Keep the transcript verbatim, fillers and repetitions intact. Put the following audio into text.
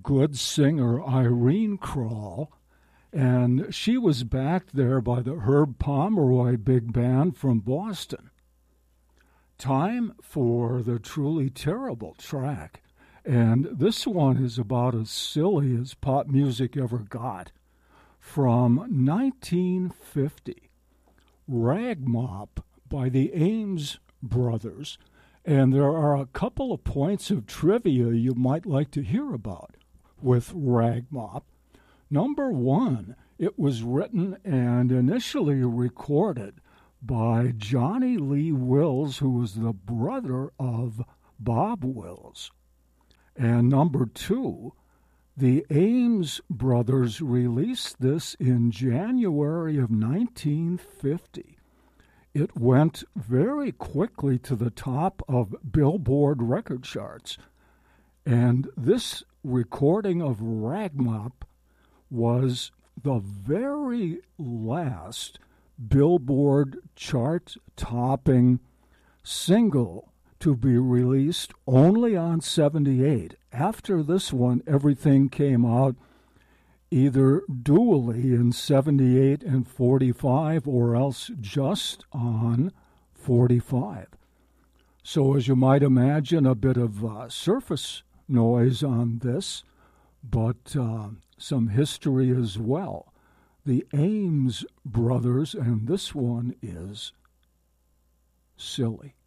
good singer Irene Krall, and she was backed there by the Herb Pomeroy Big Band from Boston. Time for the truly terrible track, and this one is about as silly as pop music ever got. From nineteen fifty, Rag Mop by the Ames Brothers, and there are a couple of points of trivia you might like to hear about with Rag Mop. Number one, it was written and initially recorded by Johnny Lee Wills, who was the brother of Bob Wills. And number two, the Ames Brothers released this in January of nineteen fifty. It went very quickly to the top of Billboard record charts. And this recording of Rag Mop was the very last Billboard chart-topping single to be released only on seventy-eight. After this one, everything came out either dually in seventy-eight and forty-five or else just on forty-five. So as you might imagine, a bit of uh, surface noise on this, but uh, some history as well. The Ames Brothers, and this one is silly.